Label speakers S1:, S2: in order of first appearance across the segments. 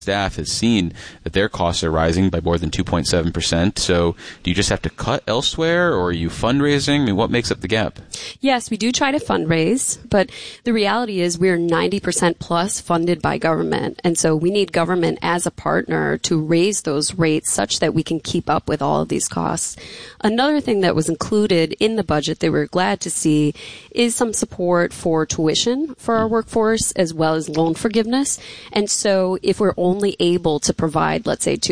S1: staff has seen that their costs are rising by more than 2.7%. So do you just have to cut elsewhere, or are you fundraising? I mean, what makes up the gap?
S2: Yes, we do try to fundraise, but the reality is we're 90% plus funded by government. And so we need government as a partner to raise those rates such that we can keep up with all of these costs. Another thing that was included in the budget that we're glad to see is some support for tuition for our workforce as well as loan forgiveness. And so if we're only able to provide, let's say,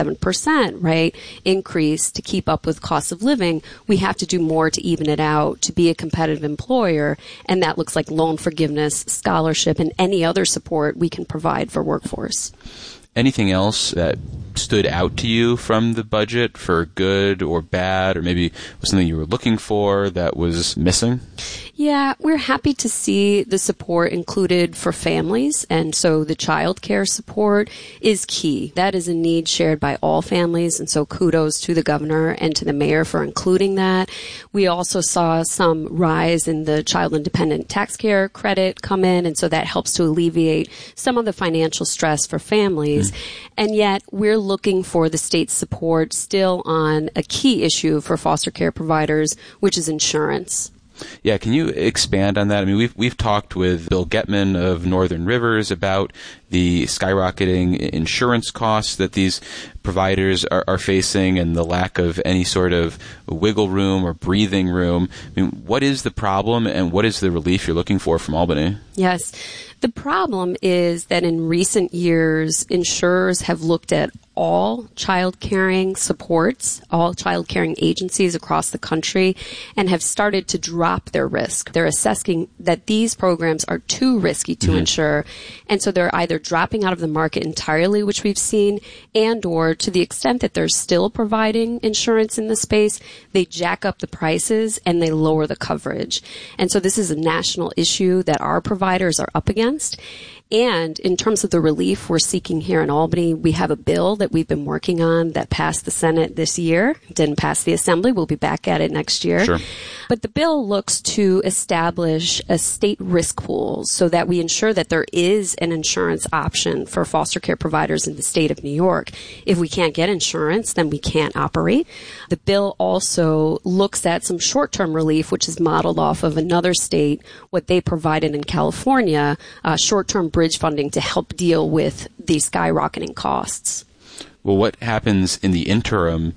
S2: 2.7%, right, increase to keep up with cost of living, we have to do more to even it out to be a competitive employer. And that looks like loan forgiveness, scholarship, and any other support we can provide for workforce.
S1: Anything else that stood out to you from the budget for good or bad, or maybe was something you were looking for that was missing?
S2: Yeah, we're happy to see the support included for families, and so the child care support is key. That is a need shared by all families, and so kudos to the governor and to the mayor for including that. We also saw some rise in the child independent tax care credit come in, and so that helps to alleviate some of the financial stress for families. And yet we're looking for the state's support still on a key issue for foster care providers, which is insurance.
S1: Yeah, can you expand on that? I mean, we've talked with Bill Getman of Northern Rivers about the skyrocketing insurance costs that these providers are facing and the lack of any sort of wiggle room or breathing room. I mean, what is the problem and what is the relief you're looking for from Albany?
S2: Yes. The problem is that in recent years, insurers have looked at all child-caring supports, all child-caring agencies across the country, and have started to drop their risk. They're assessing that these programs are too risky to insure, and so they're either dropping out of the market entirely, which we've seen, and or to the extent that they're still providing insurance in the space, they jack up the prices and they lower the coverage. And so this is a national issue that our providers are up against. And in terms of the relief we're seeking here in Albany, we have a bill that we've been working on that passed the Senate this year. Didn't pass the Assembly. We'll be back at it next year.
S1: Sure.
S2: But the bill looks to establish a state risk pool so that we ensure that there is an insurance option for foster care providers in the state of New York. If we can't get insurance, then we can't operate. The bill also looks at some short-term relief, which is modeled off of another state, what they provided in California, short-term bridge funding to help deal with the skyrocketing costs.
S1: Well, what happens in the interim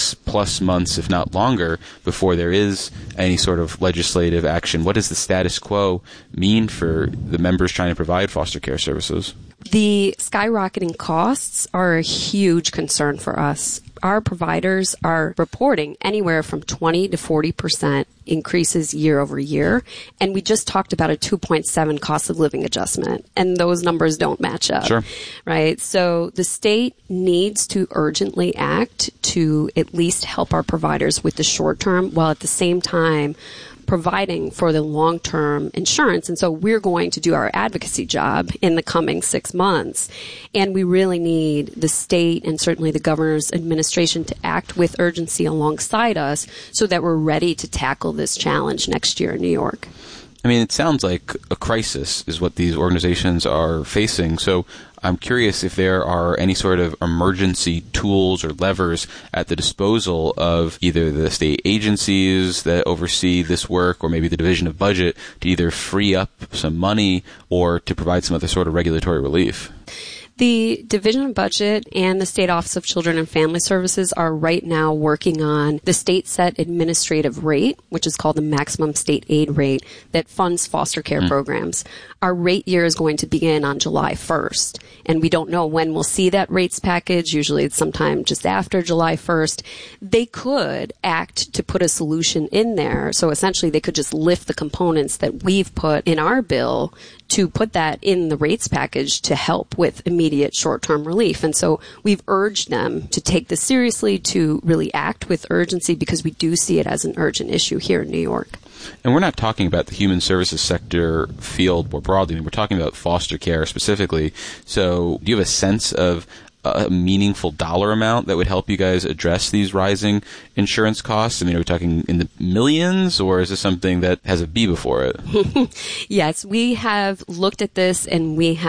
S1: 6+ months, if not longer, before there is any sort of legislative action? What does the status quo mean for the members trying to provide foster care services?
S2: The skyrocketing costs are a huge concern for us. Our providers are reporting anywhere from 20 to 40% increases year over year. And we just talked about a 2.7 cost of living adjustment, and those numbers don't match up.
S1: Sure.
S2: Right? So the state needs to urgently act to at least help our providers with the short term, while at the same time providing for the long-term insurance. And so we're going to do our advocacy job in the coming 6 months. And we really need the state and certainly the governor's administration to act with urgency alongside us so that we're ready to tackle this challenge next year in New York.
S1: I mean, it sounds like a crisis is what these organizations are facing. So I'm curious if there are any sort of emergency tools or levers at the disposal of either the state agencies that oversee this work or maybe the Division of Budget to either free up some money or to provide some other sort of regulatory relief.
S2: The Division of Budget and the State Office of Children and Family Services are right now working on the state set administrative rate, which is called the maximum state aid rate that funds foster care programs. Our rate year is going to begin on July 1st, and we don't know when we'll see that rates package. Usually it's sometime just after July 1st. They could act to put a solution in there. So essentially they could just lift the components that we've put in our bill to put that in the rates package to help with immediate short-term relief. And so we've urged them to take this seriously, to really act with urgency, because we do see it as an urgent issue here in New York.
S1: And we're not talking about the human services sector field more broadly. I mean, we're talking about foster care specifically. So do you have a sense of a meaningful dollar amount that would help you guys address these rising insurance costs? I mean, are we talking in the millions, or is this something that has a B before it?
S2: Yes, we have looked at this and we have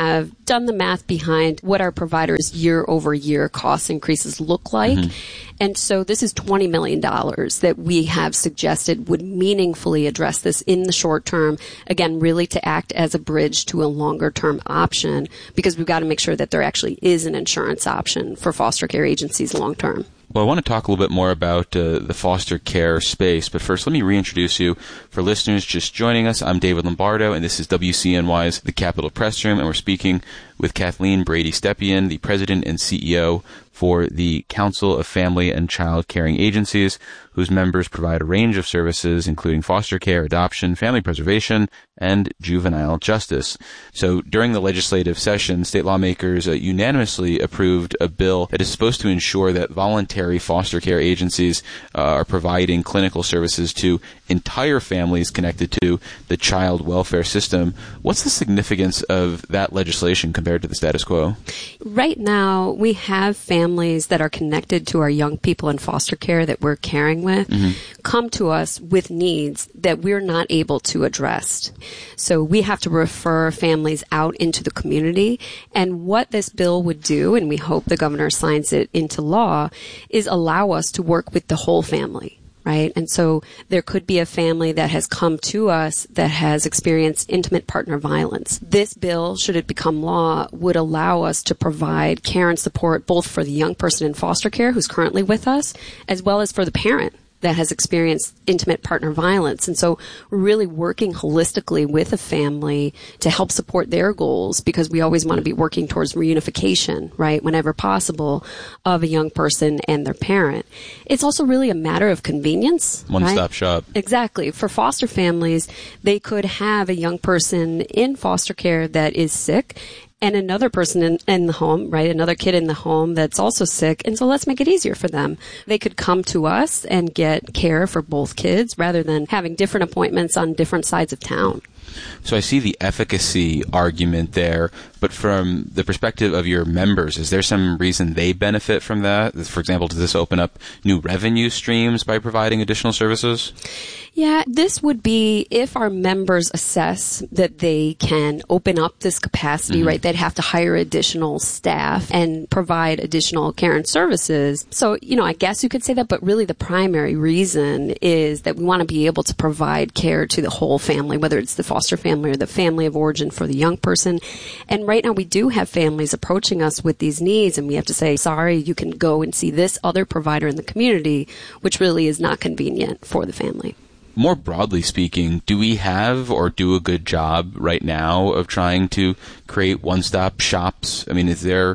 S2: done the math behind what our providers' year-over-year cost increases look like. And so this is $20 million that we have suggested would meaningfully address this in the short term, again, really to act as a bridge to a longer-term option, because we've got to make sure that there actually is an insurance option for foster care agencies long-term.
S1: Well, I want to talk a little bit more about the foster care space, but first let me reintroduce you. For listeners just joining us, I'm David Lombardo, and this is WCNY's The Capitol Press Room, and we're speaking with Kathleen Brady-Stepien, the President and CEO for the Council of Family and Child Caring Agencies, whose members provide a range of services, including foster care, adoption, family preservation, and juvenile justice. So during the legislative session, state lawmakers unanimously approved a bill that is supposed to ensure that voluntary foster care agencies are providing clinical services to entire families connected to the child welfare system. What's the significance of that legislation compared to the status quo?
S2: Right now, we have families that are connected to our young people in foster care that we're caring with come to us with needs that we're not able to address. So we have to refer families out into the community. And what this bill would do, and we hope the governor signs it into law, is allow us to work with the whole family. Right? And so there could be a family that has come to us that has experienced intimate partner violence. This bill, should it become law, would allow us to provide care and support both for the young person in foster care who's currently with us, as well as for the parent that has experienced intimate partner violence. And so we're really working holistically with a family to help support their goals, because we always want to be working towards reunification, right, whenever possible, of a young person and their parent. It's also really a matter of convenience.
S1: One-stop shop.
S2: Exactly. For foster families, they could have a young person in foster care that is sick and another person in the home, right? Another kid in the home that's also sick. And so let's make it easier for them. They could come to us and get care for both kids rather than having different appointments on different sides of town.
S1: So I see the efficacy argument there, but from the perspective of your members, is there some reason they benefit from that? For example, does this open up new revenue streams by providing additional services?
S2: Yeah, this would be if our members assess that they can open up this capacity, right? They'd have to hire additional staff and provide additional care and services. So, I guess you could say that, but really the primary reason is that we want to be able to provide care to the whole family, whether it's the foster family or the family of origin for the young person. And right now we do have families approaching us with these needs, and we have to say, sorry, you can go and see this other provider in the community, which really is not convenient for the family.
S1: More broadly speaking, do we have or do a good job right now of trying to create one-stop shops? I mean, is there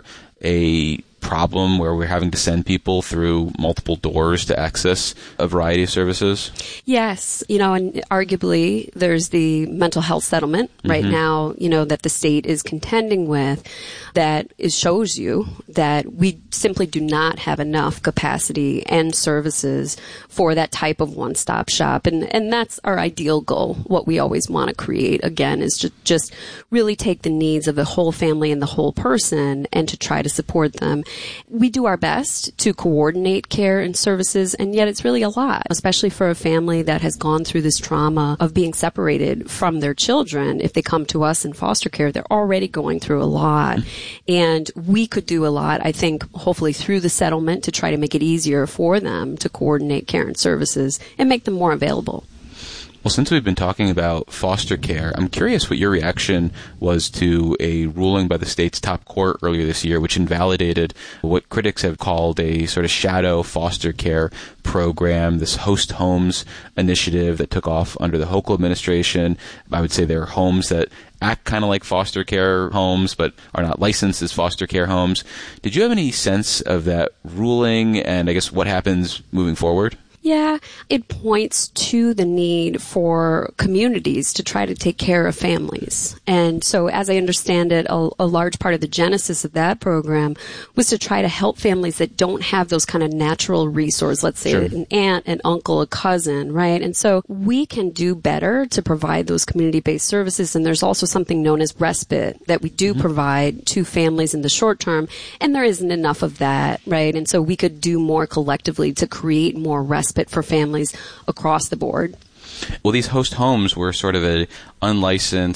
S1: a problem where we're having to send people through multiple doors to access a variety of services?
S2: Yes. And arguably there's the mental health settlement right now, that the state is contending with that shows you that we simply do not have enough capacity and services for that type of one-stop shop. And that's our ideal goal. What we always want to create, again, is to just really take the needs of the whole family and the whole person and to try to support them. We do our best to coordinate care and services, and yet it's really a lot, especially for a family that has gone through this trauma of being separated from their children. If they come to us in foster care, they're already going through a lot. And we could do a lot, I think, hopefully through the settlement to try to make it easier for them to coordinate care and services and make them more available.
S1: Well, since we've been talking about foster care, I'm curious what your reaction was to a ruling by the state's top court earlier this year, which invalidated what critics have called a sort of shadow foster care program, this host homes initiative that took off under the Hochul administration. I would say they're homes that act kind of like foster care homes, but are not licensed as foster care homes. Did you have any sense of that ruling and I guess what happens moving forward?
S2: Yeah, it points to the need for communities to try to take care of families. And so as I understand it, a large part of the genesis of that program was to try to help families that don't have those kind of natural resources, let's say an aunt, an uncle, a cousin, right? And so we can do better to provide those community-based services. And there's also something known as respite that we do provide to families in the short term. And there isn't enough of that, right? And so we could do more collectively to create more respite for families across the board.
S1: Well, these host homes were sort of an unlicensed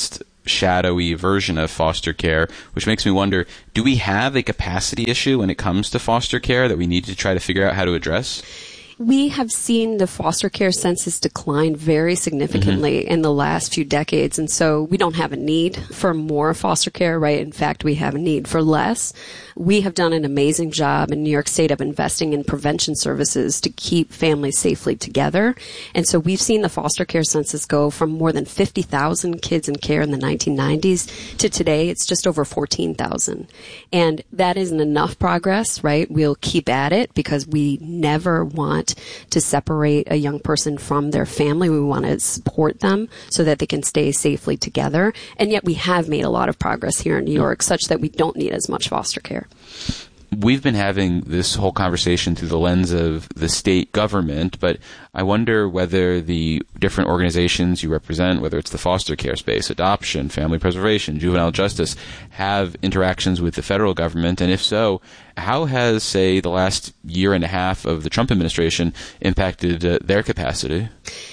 S1: shadowy version of foster care, which makes me wonder, do we have a capacity issue when it comes to foster care that we need to try to figure out how to address?
S2: We have seen the foster care census decline very significantly in the last few decades, and so we don't have a need for more foster care, right? In fact, we have a need for less. We have done an amazing job in New York State of investing in prevention services to keep families safely together. And so we've seen the foster care census go from more than 50,000 kids in care in the 1990s to today it's just over 14,000. And that isn't enough progress, right? We'll keep at it because we never want to separate a young person from their family. We want to support them so that they can stay safely together. And yet we have made a lot of progress here in New York such that we don't need as much foster care.
S1: We've been having this whole conversation through the lens of the state government, but I wonder whether the different organizations you represent, whether it's the foster care space, adoption, family preservation, juvenile justice, have interactions with the federal government, and if so, how has, say, the last year and a half of the Trump administration impacted their capacity?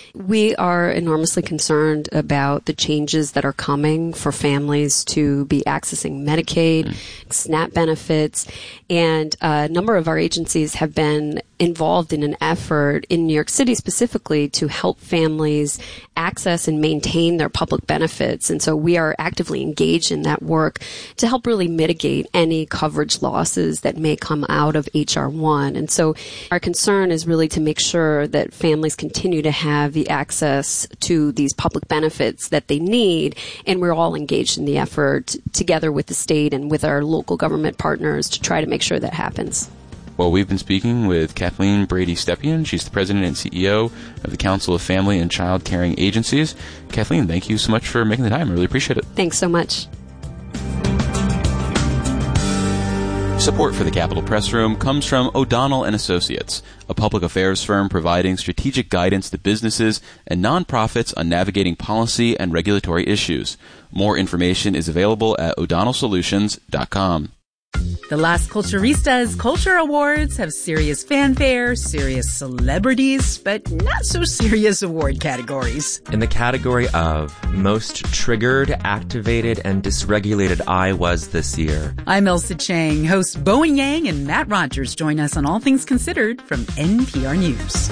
S2: We are enormously concerned about the changes that are coming for families to be accessing Medicaid, SNAP benefits, and a number of our agencies have been involved in an effort in New York City specifically to help families access and maintain their public benefits. And so we are actively engaged in that work to help really mitigate any coverage losses that may come out of H.R. 1. And so our concern is really to make sure that families continue to have the access to these public benefits that they need. And we're all engaged in the effort together with the state and with our local government partners to try to make sure that happens.
S1: Well, we've been speaking with Kathleen Brady Stepien. She's the president and CEO of the Council of Family and Child Caring Agencies. Kathleen, thank you so much for making the time. I really appreciate it.
S2: Thanks so much.
S1: Support for the Capitol Press Room comes from O'Donnell & Associates, a public affairs firm providing strategic guidance to businesses and nonprofits on navigating policy and regulatory issues. More information is available at o'donnellsolutions.com.
S3: The Las Culturistas Culture Awards have serious fanfare, serious celebrities, but not so serious award categories.
S4: In the category of Most Triggered, Activated, and Dysregulated I Was this year.
S3: I'm Elsa Chang. Hosts Bowen Yang and Matt Rogers join us on All Things Considered from NPR News.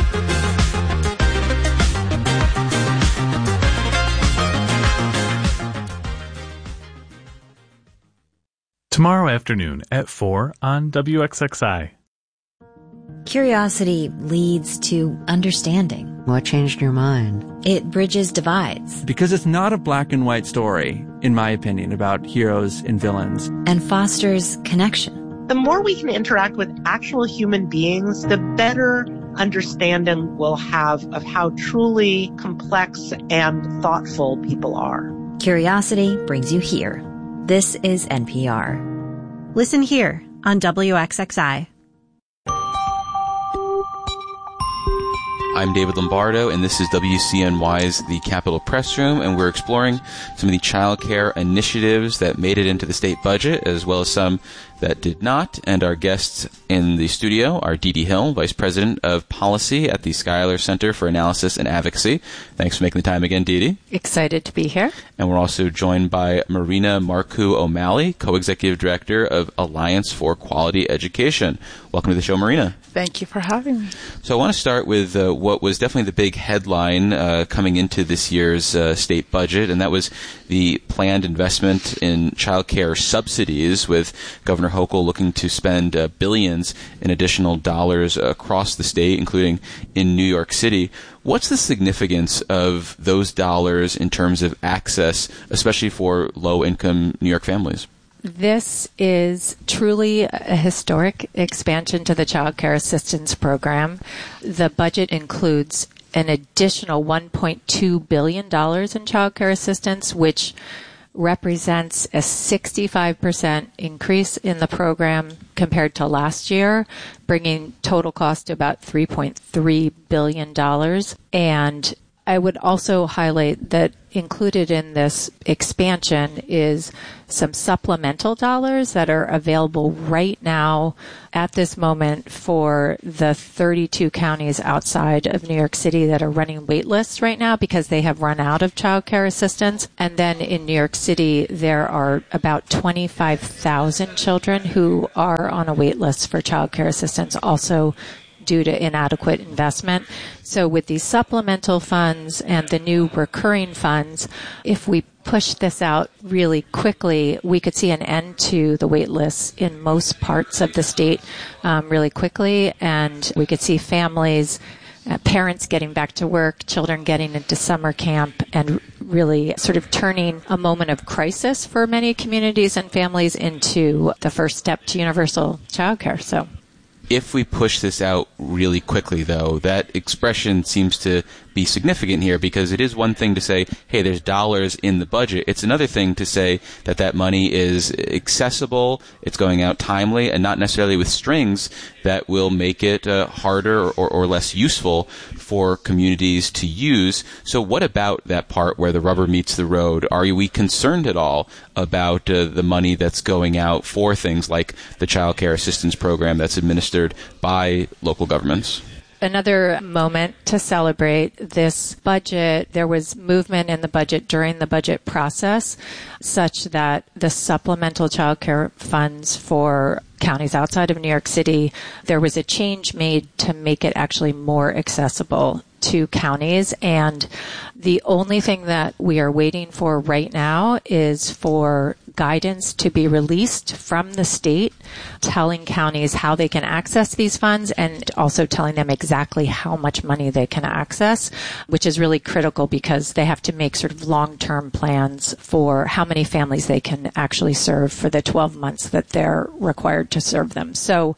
S5: Tomorrow afternoon at 4 on WXXI.
S6: Curiosity leads to understanding.
S7: What changed your mind?
S6: It bridges divides.
S8: Because it's not a black and white story, in my opinion, about heroes and villains.
S6: And fosters connection.
S9: The more we can interact with actual human beings, the better understanding we'll have of how truly complex and thoughtful people are.
S6: Curiosity brings you here. This is NPR.
S10: Listen here on WXXI.
S1: I'm David Lombardo, and this is WCNY's The Capitol Press Room, and we're exploring some of the child care initiatives that made it into the state budget, as well as some that did not. And our guests in the studio are Dee Dee Hill, Vice President of Policy at the Schuyler Center for Analysis and Advocacy. Thanks for making the time again, Dee Dee.
S11: Excited to be here.
S1: And we're also joined by Marina Marcoux O'Malley, Co-Executive Director of Alliance for Quality Education. Welcome to the show, Marina.
S11: Thank you for having me.
S1: So I want to start with what was definitely the big headline coming into this year's state budget, and that was the planned investment in child care subsidies, with Governor Hochul looking to spend billions in additional dollars across the state, including in New York City. What's the significance of those dollars in terms of access, especially for low-income New York families?
S11: This is truly a historic expansion to the Child Care Assistance Program. The budget includes an additional $1.2 billion in child care assistance, which represents a 65% increase in the program compared to last year, bringing total cost to about $3.3 billion. And I would also highlight that included in this expansion is some supplemental dollars that are available right now at this moment for the 32 counties outside of New York City that are running wait lists right now because they have run out of child care assistance. And then in New York City, there are about 25,000 children who are on a wait list for child care assistance, also due to inadequate investment. So with these supplemental funds and the new recurring funds, if we push this out really quickly, we could see an end to the wait lists in most parts of the state really quickly, and we could see families, parents getting back to work, children getting into summer camp, and really sort of turning a moment of crisis for many communities and families into the first step to universal childcare. So,
S1: if we push this out really quickly, though, that expression seems to be significant here, because it is one thing to say, hey, there's dollars in the budget. It's another thing to say that that money is accessible, it's going out timely, and not necessarily with strings that will make it harder or less useful for communities to use. So what about that part where the rubber meets the road? Are we concerned at all about the money that's going out for things like the Child Care Assistance Program that's administered by local governments?
S11: Another moment to celebrate this budget. There was movement in the budget during the budget process such that the supplemental child care funds for counties outside of New York City, there was a change made to make it actually more accessible to counties. And the only thing that we are waiting for right now is for guidance to be released from the state telling counties how they can access these funds and also telling them exactly how much money they can access, which is really critical because they have to make sort of long-term plans for how many families they can actually serve for the 12 months that they're required to serve them. So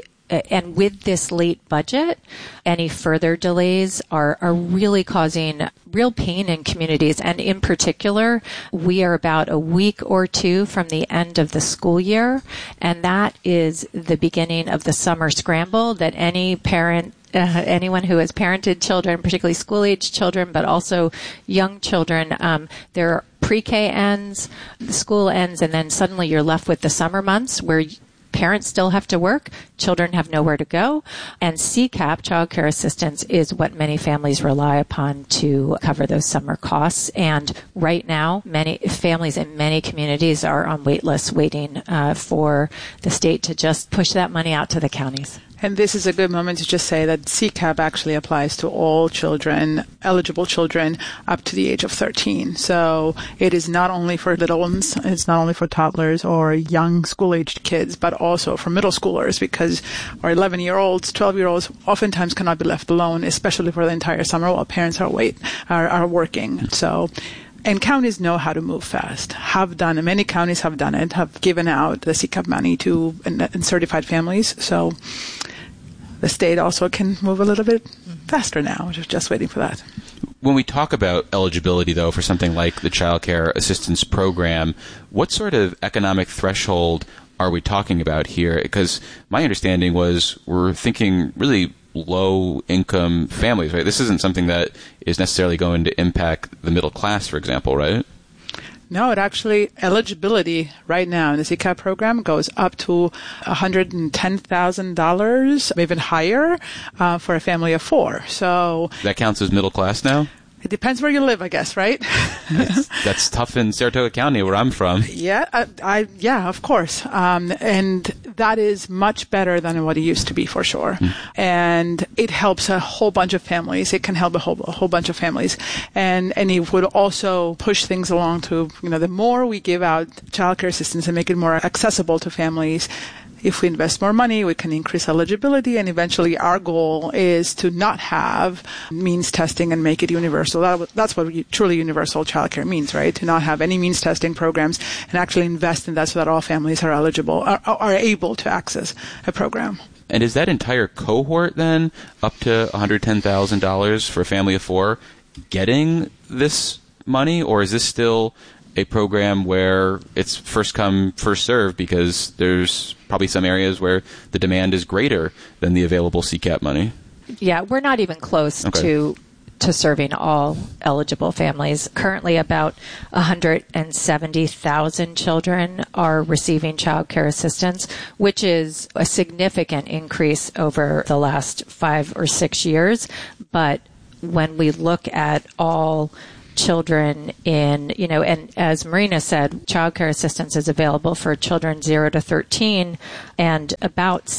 S11: and with this late budget, any further delays are really causing real pain in communities. And in particular, we are about a week or two from the end of the school year. And that is the beginning of the summer scramble that any parent, anyone who has parented children, particularly school-age children, but also young children, their pre-K ends, the school ends, and then suddenly you're left with the summer months where parents still have to work, children have nowhere to go, and CCAP, child care assistance, is what many families rely upon to cover those summer costs. And right now, many families in many communities are on wait lists waiting for the state to just push that money out to the counties.
S7: And this is a good moment to just say that CCAP actually applies to all children, eligible children, up to the age of 13. So it is not only for little ones, it's not only for toddlers or young school-aged kids, but also for middle schoolers, because our 11-year-olds, 12-year-olds oftentimes cannot be left alone, especially for the entire summer while parents are working. So, and counties know how to move fast, have done, and many counties have done it, have given out the CCAP money to certified families. So the state also can move a little bit faster now, just waiting for that.
S1: When we talk about eligibility, though, for something like the Child Care Assistance Program, what sort of economic threshold are we talking about here? Because my understanding was we're thinking really low-income families, right? This isn't something that is necessarily going to impact the middle class, for example, right?
S7: No, it actually, eligibility right now in the CCAP program goes up to $110,000, even higher, for a family of four. So
S1: that counts as middle class now?
S7: It depends where you live, I guess, right?
S1: That's tough in Saratoga County, where I'm from.
S7: Yeah, yeah, of course. And that is much better than what it used to be, for sure. And it helps a whole bunch of families. It can help a whole bunch of families. And it would also push things along to, the more we give out child care assistance and make it more accessible to families, if we invest more money, we can increase eligibility, and eventually our goal is to not have means testing and make it universal. That's what truly universal childcare means, right? To not have any means testing programs and actually invest in that so that all families are eligible, are able to access a program.
S1: And is that entire cohort then, up to $110,000 for a family of four, getting this money, or is this still a program where it's first come, first served, because there's probably some areas where the demand is greater than the available CCAP money?
S11: Yeah, we're not even close to to serving all eligible families. Currently, about 170,000 children are receiving child care assistance, which is a significant increase over the last 5 or 6 years. But when we look at all children in, and as Marina said, child care assistance is available for children 0 to 13, and about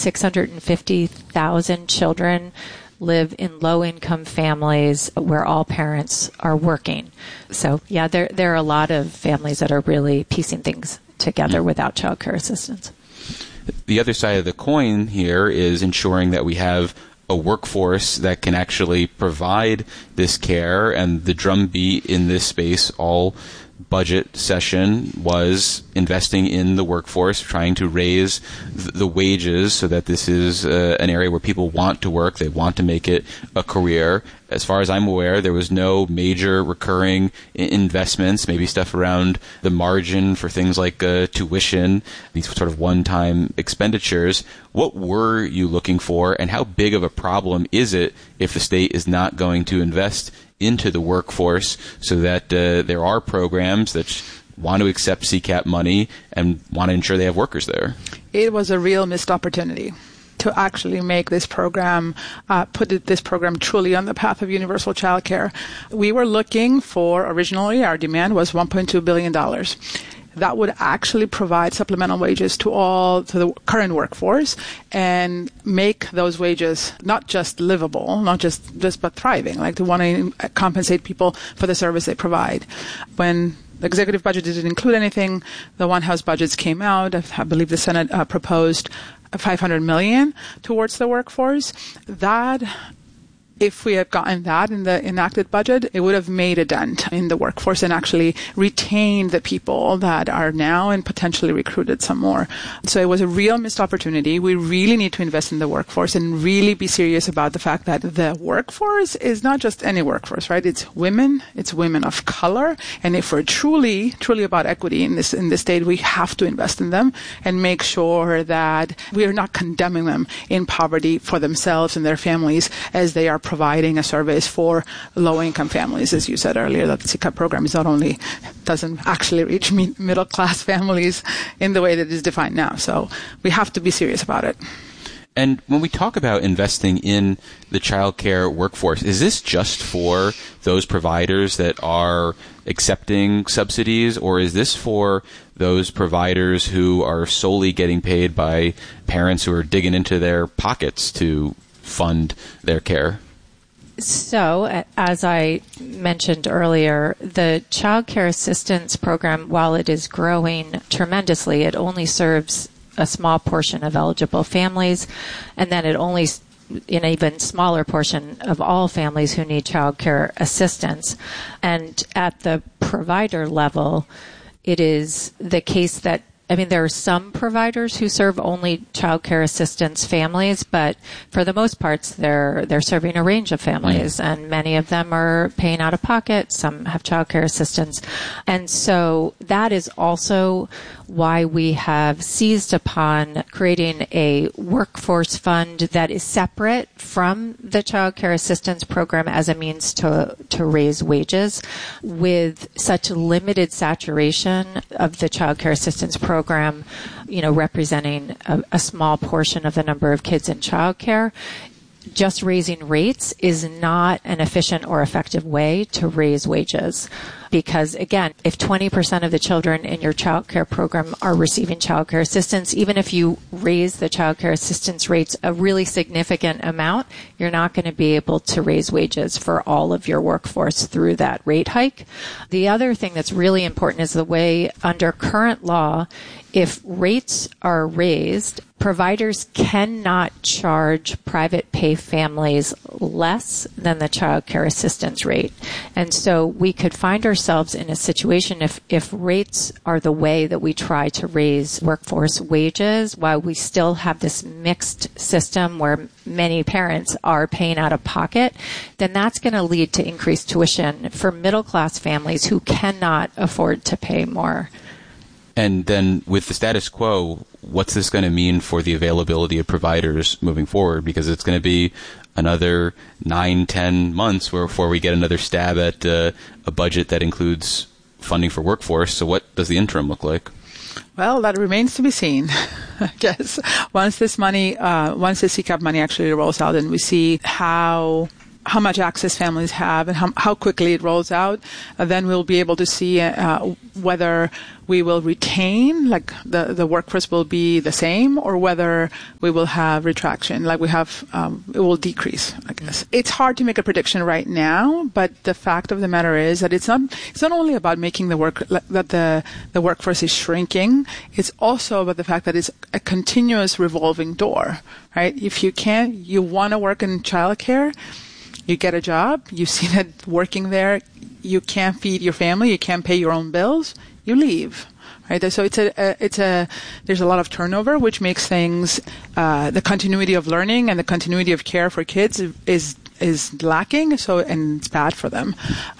S11: 650,000 children live in low-income families where all parents are working. So, yeah, there are a lot of families that are really piecing things together without child care assistance.
S1: The other side of the coin here is ensuring that we have a workforce that can actually provide this care, and the drumbeat in this space all budget session was investing in the workforce, trying to raise the wages so that this is an area where people want to work, they want to make it a career. As far as I'm aware, there was no major recurring investments, maybe stuff around the margin for things like tuition, these sort of one-time expenditures. What were you looking for, and how big of a problem is it if the state is not going to invest into the workforce so that there are programs that want to accept CCAP money and want to ensure they have workers there?
S7: It was a real missed opportunity to actually make this program, this program truly on the path of universal child care. We were looking for, originally our demand was $1.2 billion. That would actually provide supplemental wages to the current workforce and make those wages not just livable, not just but thriving, like to want to compensate people for the service they provide. When the executive budget didn't include anything, the White House budgets came out. I believe the Senate proposed $500 million towards the workforce. That, if we had gotten that in the enacted budget, it would have made a dent in the workforce and actually retained the people that are now and potentially recruited some more. So it was a real missed opportunity. We really need to invest in the workforce and really be serious about the fact that the workforce is not just any workforce, right? It's women of color. And if we're truly about equity in this state, we have to invest in them and make sure that we are not condemning them in poverty for themselves and their families as they are providing a service for low-income families. As you said earlier, that the CCAP program doesn't actually reach middle-class families in the way that it is defined now. So we have to be serious about it.
S1: And when we talk about investing in the child care workforce, is this just for those providers that are accepting subsidies, or is this for those providers who are solely getting paid by parents who are digging into their pockets to fund their care?
S11: So, as I mentioned earlier, the child care assistance program, while it is growing tremendously, it only serves a small portion of eligible families, and then it only an even smaller portion of all families who need child care assistance. And at the provider level, it is the case that there are some providers who serve only child care assistance families, but for the most part, they're serving a range of families, and many of them are paying out of pocket. Some have child care assistance. And so that is also why we have seized upon creating a workforce fund that is separate from the child care assistance program as a means to raise wages. With such limited saturation of the child care assistance program, representing a small portion of the number of kids in child care, just raising rates is not an efficient or effective way to raise wages. Because, again, if 20% of the children in your child care program are receiving child care assistance, even if you raise the child care assistance rates a really significant amount, you're not going to be able to raise wages for all of your workforce through that rate hike. The other thing that's really important is the way under current law, if rates are raised, providers cannot charge private pay families less than the child care assistance rate. And so we could find ourselves in a situation if rates are the way that we try to raise workforce wages, while we still have this mixed system where many parents are paying out of pocket, then that's going to lead to increased tuition for middle class families who cannot afford to pay more.
S1: And then with the status quo, what's this going to mean for the availability of providers moving forward? Because it's going to be another 9-10 months before we get another stab at a budget that includes funding for workforce. So what does the interim look like?
S7: Well, that remains to be seen, I guess. Once the CCAP money actually rolls out and we see how much access families have and how quickly it rolls out, then we'll be able to see whether we will retain, like the workforce will be the same, or whether we will have retraction, like we have, it will decrease, I guess. It's hard to make a prediction right now, but the fact of the matter is that it's not only about making the workforce is shrinking, it's also about the fact that it's a continuous revolving door, right? If you want to work in childcare, you get a job, you see that working there, you can't feed your family, you can't pay your own bills, you leave. Right? So there's a lot of turnover, which makes things, the continuity of learning and the continuity of care for kids is lacking, and it's bad for them.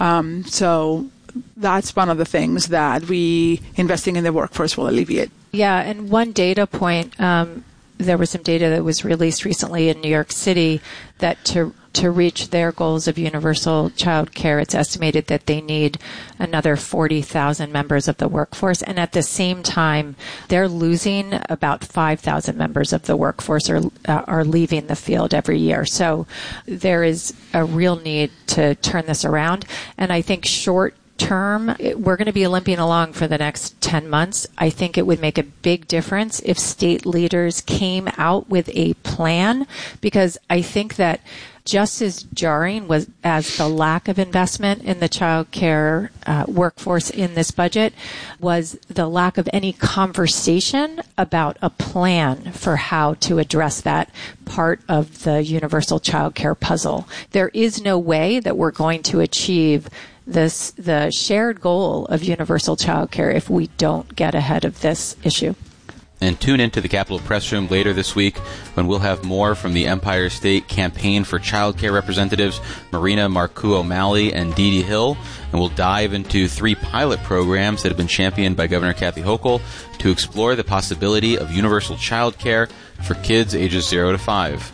S7: So that's one of the things that investing in the workforce will alleviate.
S11: Yeah, and one data point, there was some data that was released recently in New York City that to reach their goals of universal child care, it's estimated that they need another 40,000 members of the workforce. And at the same time, they're losing about 5,000 members of the workforce are leaving the field every year. So there is a real need to turn this around. And I think short term, we're going to be limping along for the next 10 months. I think it would make a big difference if state leaders came out with a plan, because I think that just as jarring as the lack of investment in the child care workforce in this budget was the lack of any conversation about a plan for how to address that part of the universal child care puzzle. There is no way that we're going to achieve the shared goal of universal child care if we don't get ahead of this issue.
S1: And tune into the Capitol Press Room later this week when we'll have more from the Empire State Campaign for Child Care representatives Marina Marcoux O'Malley and Dee Dee Hill, and we'll dive into 3 pilot programs that have been championed by Governor Kathy Hochul to explore the possibility of universal child care for kids ages 0 to 5.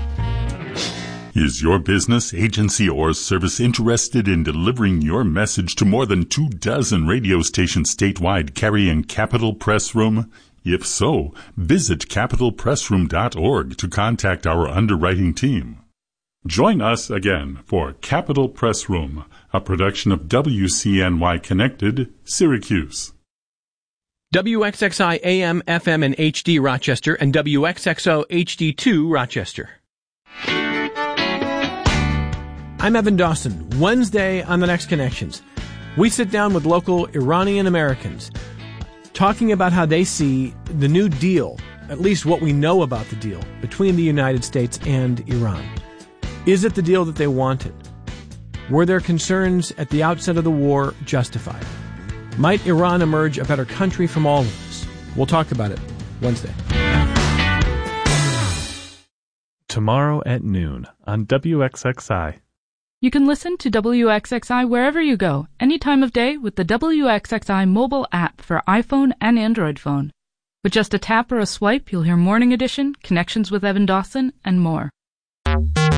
S12: Is your business, agency, or service interested in delivering your message to more than 24 radio stations statewide carrying Capitol Press Room? If so, visit capitolpressroom.org to contact our underwriting team. Join us again for Capitol Press Room, a production of WCNY Connected, Syracuse.
S13: WXXI AM, FM, and HD Rochester, and WXXO HD2 Rochester. I'm Evan Dawson. Wednesday on The Next Connections, we sit down with local Iranian Americans talking about how they see the new deal, at least what we know about the deal, between the United States and Iran. Is it the deal that they wanted? Were their concerns at the outset of the war justified? Might Iran emerge a better country from all of this? We'll talk about it Wednesday.
S5: Tomorrow at noon on WXXI.
S14: You can listen to WXXI wherever you go, any time of day with the WXXI mobile app for iPhone and Android phone. With just a tap or a swipe, you'll hear Morning Edition, Connections with Evan Dawson, and more.